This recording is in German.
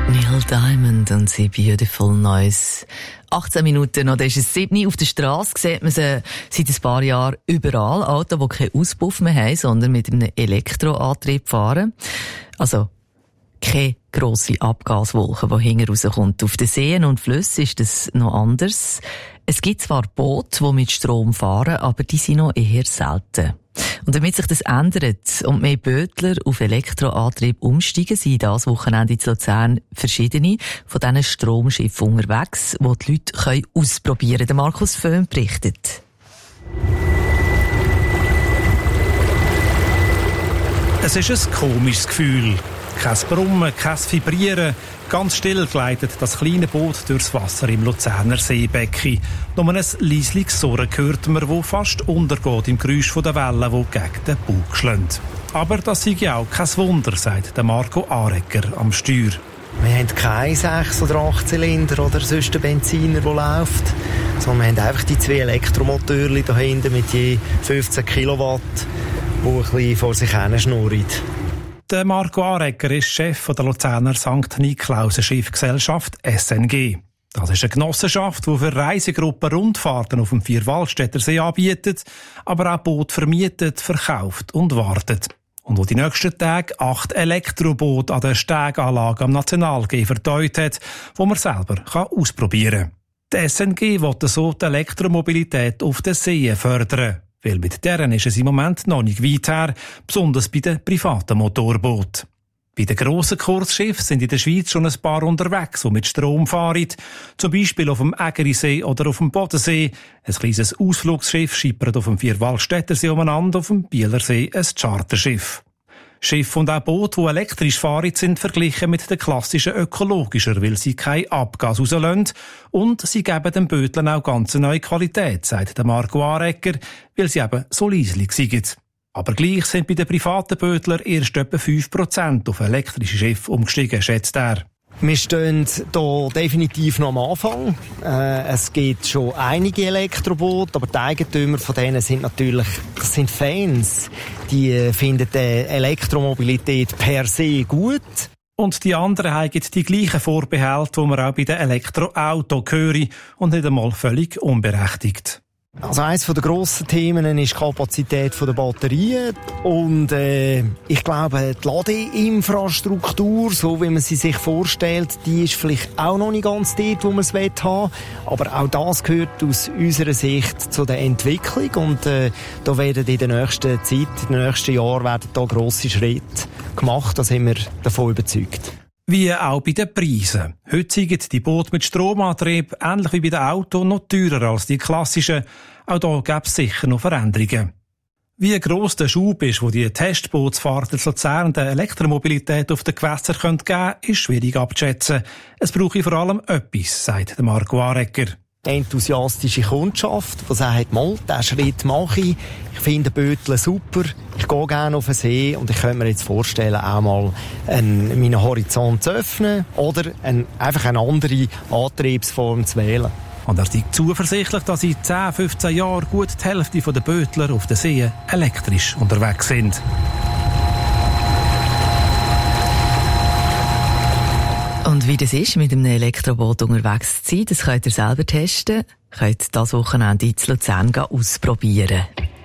Neil Diamond und sie Beautiful Noise. 18 Minuten noch, da ist es 7 Uhr. Auf der Straße sieht man sie seit ein paar Jahren überall. Autos, die keinen Auspuff mehr haben, sondern mit einem Elektroantrieb fahren. Also keine grosse Abgaswolke, die hinten rauskommt. Auf den Seen und Flüssen ist das noch anders. Es gibt zwar Boote, die mit Strom fahren, aber die sind noch eher selten. Und damit sich das ändert und mehr Bötler auf Elektroantrieb umsteigen, sind dieses Wochenende in Luzern verschiedene von diesen Stromschiffen unterwegs, die die Leute ausprobieren können. Der Markus Föhn berichtet. Es ist ein komisches Gefühl. Kein Brummen, kein Vibrieren. Ganz still gleitet das kleine Boot durchs Wasser im Luzerner Seebecken. Nur ein leisliches Surren hört man, das fast untergeht im Geräusch der Wellen, die gegen den Bug schlagen. Aber das sei ja auch kein Wunder, sagt Marco Arecker am Steuer. Wir haben keine 6 oder 8 Zylinder oder sonst einen Benziner, der läuft. Sondern wir haben einfach die 2 Elektromotoren da hinten mit je 15 Kilowatt, die ein bisschen vor sich hin schnurren. Der Marco Arecker ist Chef der Luzerner St. Niklausen Schiffgesellschaft SNG. Das ist eine Genossenschaft, die für Reisegruppen Rundfahrten auf dem Vierwaldstätter See anbietet, aber auch Boote vermietet, verkauft und wartet. Und wo die nächsten Tage 8 Elektroboote an der Steganlage am Nationalgeh verteut hat, wo man selber ausprobieren kann. Die SNG will so die Elektromobilität auf den Seen fördern. Weil mit deren ist es im Moment noch nicht weit her, besonders bei den privaten Motorbooten. Bei den grossen Kurzschiffen sind in der Schweiz schon ein paar unterwegs, die mit Strom fahren. Zum Beispiel auf dem Ägerisee oder auf dem Bodensee. Ein kleines Ausflugsschiff schippert auf dem Vierwaldstättersee umeinander, auf dem Bielersee ein Charterschiff. Schiffe und auch Boote, die elektrisch fahren, sind verglichen mit den klassischen ökologischer, weil sie kein Abgas rauslassen. Und sie geben den Bötlern auch ganz neue Qualität, sagt Marco Arecker, weil sie eben so leislich sind. Aber gleich sind bei den privaten Bötlern erst etwa 5% auf elektrische Schiffe umgestiegen, schätzt er. Wir stehen hier definitiv noch am Anfang. Es gibt schon einige Elektroboote, aber die Eigentümer von denen sind natürlich, das sind Fans. Die finden die Elektromobilität per se gut. Und die anderen haben die gleichen Vorbehalte, die man auch bei den Elektroautos hören, und nicht einmal völlig unberechtigt. Also eines der grossen Themen ist die Kapazität der Batterien und ich glaube, die Ladeinfrastruktur, so wie man sie sich vorstellt, die ist vielleicht auch noch nicht ganz dort, wo man es haben will. Aber auch das gehört aus unserer Sicht zu der Entwicklung und da werden in der nächsten Zeit, in den nächsten Jahren werden da grosse Schritte gemacht, da sind wir davon überzeugt. Wie auch bei den Preisen. Heute sind die Boote mit Stromantrieb, ähnlich wie bei den Autos, noch teurer als die klassischen. Auch da gäbe es sicher noch Veränderungen. Wie gross der Schub ist, wo die Testbootsfahrt in Luzern der Elektromobilität auf den Gewässern geben könnte, ist schwierig abzuschätzen. Es brauche vor allem etwas, sagt Marco Arecker. Enthusiastische Kundschaft, die sagt, mal, diesen Schritt mache ich. Ich finde Böteln super. Ich gehe gerne auf den See und ich könnte mir jetzt vorstellen, auch mal meinen Horizont zu öffnen oder einfach eine andere Antriebsform zu wählen. Und er ist zuversichtlich, dass in 10, 15 Jahren gut die Hälfte der Bötler auf den Seen elektrisch unterwegs sind. Und wie das ist, mit einem Elektroboot unterwegs zu sein, das könnt ihr selber testen. Könnt das Wochenende in Luzern ausprobieren.